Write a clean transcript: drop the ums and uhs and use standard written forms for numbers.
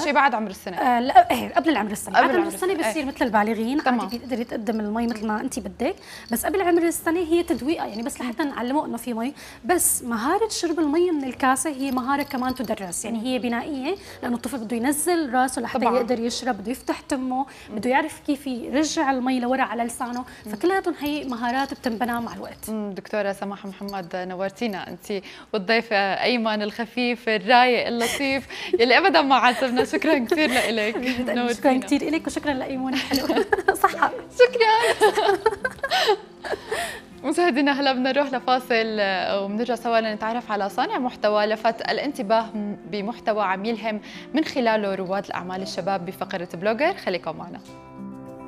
يعني بعد عمر السنه؟ لا ايه قبل العمر السنه. قبل بعد عمر السنه بصير مثل البالغين عادي بيقدر يتقدم المي مثل ما انت بدك، بس قبل عمر السنه هي تدويقه يعني بس لحتى نعلمه انه في مي. بس مهاره شرب المي من الكاسه هي مهاره كمان تدرس، يعني هي بنائيه، لانه الطفل بده ينزل راسه لحتى يقدر يشرب، بده يفتح تمه، بده يعرف كيف يرجع المي لورا على لسانه، فكلياتهم هي مهارات بتنبنى مع الوقت. دكتورة سماح محمد نورتينا انت والضيف ايمن الخفيف الرايق اللطيف يلي ابدا ما عاتبنا. شكرا كثير لك. شكرا كثير لك وشكرا لايمون الحلو. صحة. شكرا. مشاهدينا هلا بدنا نروح لفاصل وبنرجع سوا لنتعرف على صانع محتوى لفت الانتباه بمحتوى عم يلهم من خلاله رواد الاعمال الشباب بفقره بلوجر. خليكم معنا.